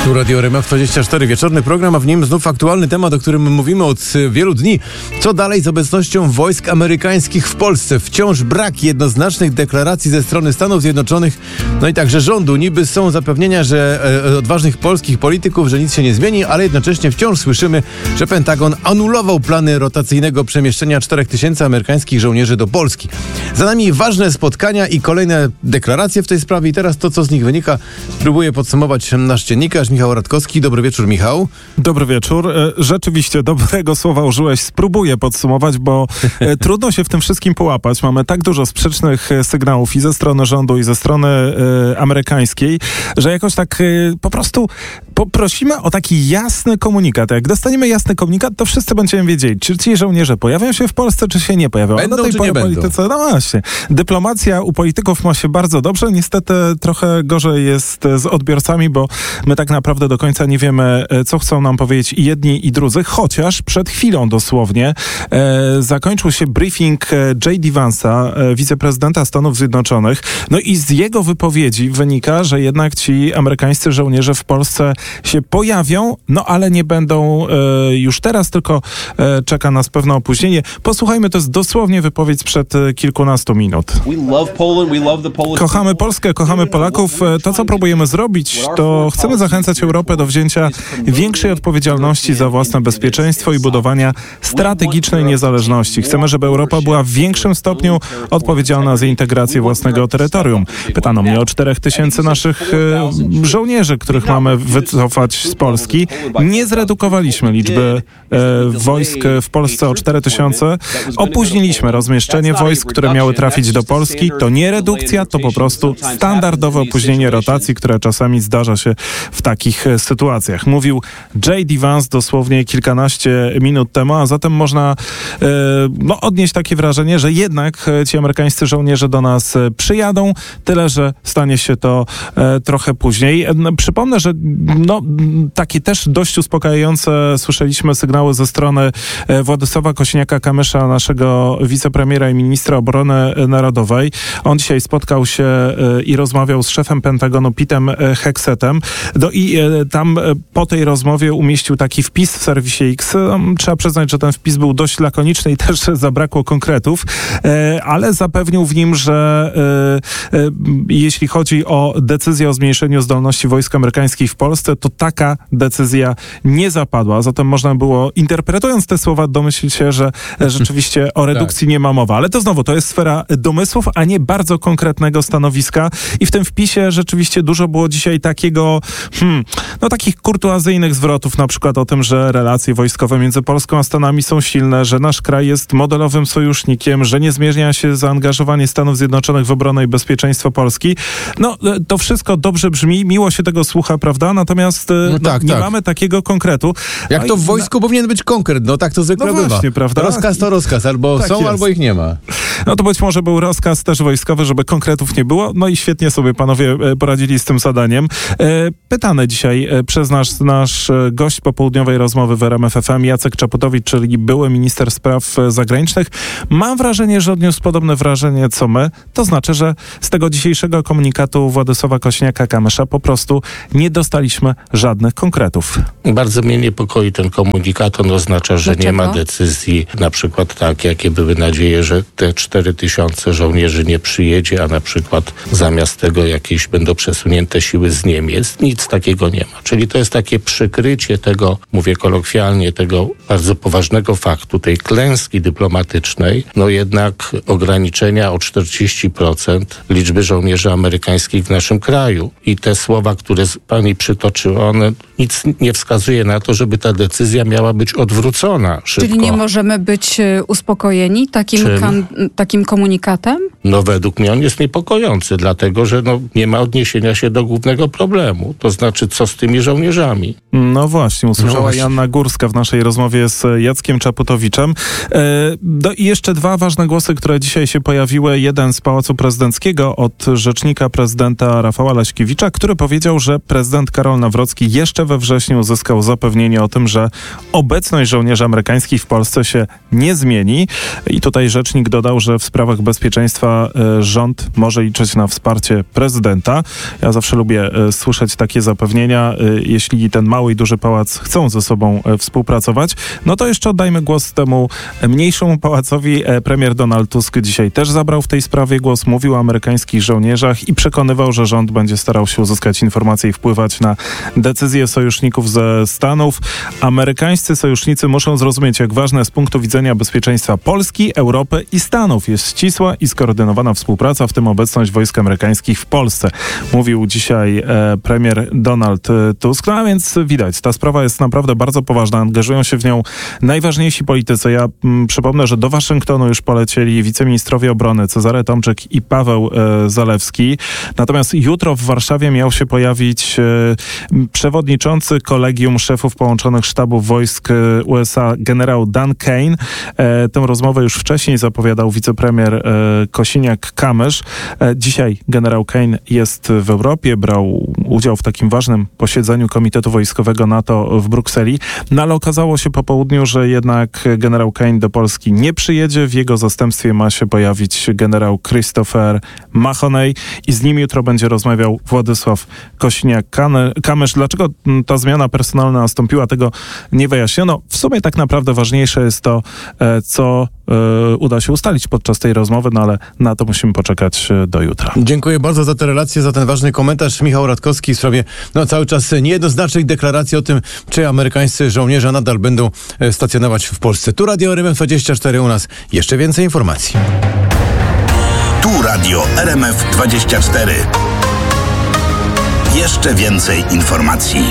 Tu Radio RMF24, wieczorny program, a w nim znów aktualny temat, o którym mówimy od wielu dni. Co dalej z obecnością wojsk amerykańskich w Polsce? Wciąż brak jednoznacznych deklaracji ze strony Stanów Zjednoczonych, no i także rządu. Niby są zapewnienia, że odważnych polskich polityków, że nic się nie zmieni, ale jednocześnie wciąż słyszymy, że Pentagon anulował plany rotacyjnego przemieszczenia 4000 amerykańskich żołnierzy do Polski. Za nami ważne spotkania i kolejne deklaracje w tej sprawie i teraz to, co z nich wynika, spróbuję podsumować nasz dziennikarz Michał Radkowski. Dobry wieczór, Michał. Dobry wieczór. Rzeczywiście, dobrego słowa użyłeś. Spróbuję podsumować, bo trudno się w tym wszystkim połapać. Mamy tak dużo sprzecznych sygnałów i ze strony rządu, i ze strony amerykańskiej, że jakoś tak po prostu poprosimy o taki jasny komunikat. Jak dostaniemy jasny komunikat, to wszyscy będziemy wiedzieli, czy ci żołnierze pojawią się w Polsce, czy się nie pojawią. Będą, czy nie polityce, no właśnie. Dyplomacja u polityków ma się bardzo dobrze. Niestety trochę gorzej jest z odbiorcami, bo my tak naprawdę do końca nie wiemy, co chcą nam powiedzieć i jedni, i drudzy, chociaż przed chwilą dosłownie zakończył się briefing J.D. Vance'a, wiceprezydenta Stanów Zjednoczonych. No i z jego wypowiedzi wynika, że jednak ci amerykańscy żołnierze w Polsce się pojawią, no ale nie będą już teraz, tylko czeka nas pewne opóźnienie. Posłuchajmy, to jest dosłownie wypowiedź sprzed kilkunastu minut. Kochamy Polskę, kochamy Polaków. To, co próbujemy zrobić, to chcemy zachęcać Europę do wzięcia większej odpowiedzialności za własne bezpieczeństwo i budowania strategicznej niezależności. Chcemy, żeby Europa była w większym stopniu odpowiedzialna za integrację własnego terytorium. Pytano mnie o 4000 naszych żołnierzy, których mamy wycofać z Polski. Nie zredukowaliśmy liczby wojsk w Polsce o 4000. Opóźniliśmy rozmieszczenie wojsk, które miały trafić do Polski. To nie redukcja, to po prostu standardowe opóźnienie rotacji, które czasami zdarza się w takich sytuacjach. Mówił J.D. Vance dosłownie kilkanaście minut temu, a zatem można odnieść takie wrażenie, że jednak ci amerykańscy żołnierze do nas przyjadą, tyle że stanie się to trochę później. Przypomnę, że takie też dość uspokajające słyszeliśmy sygnały ze strony Władysława Kosiniaka-Kamysza, naszego wicepremiera i ministra obrony narodowej. On dzisiaj spotkał się i rozmawiał z szefem Pentagonu Petem Hexetem. I tam po tej rozmowie umieścił taki wpis w serwisie X. Trzeba przyznać, że ten wpis był dość lakoniczny i też zabrakło konkretów, ale zapewnił w nim, że jeśli chodzi o decyzję o zmniejszeniu zdolności wojsk amerykańskich w Polsce, to taka decyzja nie zapadła. Zatem można było, interpretując te słowa, domyślić się, że rzeczywiście o redukcji nie ma mowy. Ale to znowu, to jest sfera domysłów, a nie bardzo konkretnego stanowiska. I w tym wpisie rzeczywiście dużo było dzisiaj takiego, takich kurtuazyjnych zwrotów, na przykład o tym, że relacje wojskowe między Polską a Stanami są silne, że nasz kraj jest modelowym sojusznikiem, że nie zmienia się zaangażowanie Stanów Zjednoczonych w obronę i bezpieczeństwo Polski. To wszystko dobrze brzmi, miło się tego słucha, prawda? Natomiast nie mamy takiego konkretu. Jak to w wojsku powinien być konkret, tak to zwykle bywa. Właśnie, prawda? Rozkaz to rozkaz, albo tak są, jest. Albo ich nie ma. To być może był rozkaz też wojskowy, żeby konkretów nie było. I świetnie sobie panowie poradzili z tym zadaniem. Pytany dzisiaj przez nasz gość popołudniowej rozmowy w RMF FM, Jacek Czaputowicz, czyli były minister spraw zagranicznych. Mam wrażenie, że odniósł podobne wrażenie co my. To znaczy, że z tego dzisiejszego komunikatu Władysława Kosiniaka-Kamysza po prostu nie dostaliśmy żadnych konkretów. Bardzo mnie niepokoi ten komunikat. On oznacza, że nie ma decyzji, na przykład jakie były nadzieje, że te 4000 żołnierzy nie przyjedzie, a na przykład zamiast tego jakieś będą przesunięte siły z Niemiec. Nic takiego nie ma. Czyli to jest takie przykrycie tego, mówię kolokwialnie, tego bardzo poważnego faktu, tej klęski dyplomatycznej, jednak ograniczenia o 40% liczby żołnierzy amerykańskich w naszym kraju. I te słowa, które pani przytoczyła, one nic nie wskazuje na to, żeby ta decyzja miała być odwrócona szybko. Czyli nie możemy być uspokojeni takim komunikatem? Według mnie on jest niepokojący, dlatego że nie ma odniesienia się do głównego problemu. To znaczy, co z tymi żołnierzami? Właśnie, usłyszała Joanna Górska w naszej rozmowie z Jackiem Czaputowiczem. I jeszcze dwa ważne głosy, które dzisiaj się pojawiły. Jeden z Pałacu Prezydenckiego od rzecznika prezydenta Rafała Leśkiewicza, który powiedział, że prezydent Karol Nawrocki jeszcze we wrześniu uzyskał zapewnienie o tym, że obecność żołnierzy amerykańskich w Polsce się nie zmieni. I tutaj rzecznik dodał, że w sprawach bezpieczeństwa rząd może liczyć na wsparcie prezydenta. Ja zawsze lubię słyszeć takie zapewnienia. Jeśli ten mały i duży pałac chcą ze sobą współpracować, no to jeszcze oddajmy głos temu mniejszemu pałacowi. Premier Donald Tusk dzisiaj też zabrał w tej sprawie głos, mówił o amerykańskich żołnierzach i przekonywał, że rząd będzie starał się uzyskać informacje i wpływać na decyzje sojuszników ze Stanów. Amerykańscy sojusznicy muszą zrozumieć, jak ważne z punktu widzenia bezpieczeństwa Polski, Europy i Stanów jest ścisła i skoordynowana współpraca, w tym obecność wojsk amerykańskich w Polsce. Mówił dzisiaj premier Donald Tusk. No a więc widać, ta sprawa jest naprawdę bardzo poważna. Angażują się w nią najważniejsi politycy. Ja przypomnę, że do Waszyngtonu już polecieli wiceministrowie obrony Cezary Tomczyk i Paweł Zalewski. Natomiast jutro w Warszawie miał się pojawić przewodniczący Kolegium Szefów Połączonych Sztabów Wojsk USA generał Dan Kane. Tę rozmowę już wcześniej zapowiadał wicepremier Kosiniak-Kamysz. Dzisiaj generał Kane jest w Europie, brał udział w takim ważnym posiedzeniu Komitetu Wojskowego NATO w Brukseli. No ale okazało się po południu, że jednak generał Kane do Polski nie przyjedzie. W jego zastępstwie ma się pojawić generał Christopher Mahoney i z nim jutro będzie rozmawiał Władysław Kosiniak-Kamysz. Dlaczego ta zmiana personalna nastąpiła, tego nie wyjaśniono. W sumie tak naprawdę ważniejsze jest to, co uda się ustalić podczas tej rozmowy, no ale na to musimy poczekać do jutra. Dziękuję bardzo za te relacje, za ten ważny komentarz. Michał Radkowski w sprawie cały czas niejednoznacznych deklaracji o tym, czy amerykańscy żołnierze nadal będą stacjonować w Polsce. Tu Radio RMF24, u nas jeszcze więcej informacji. Tu Radio RMF24. Jeszcze więcej informacji.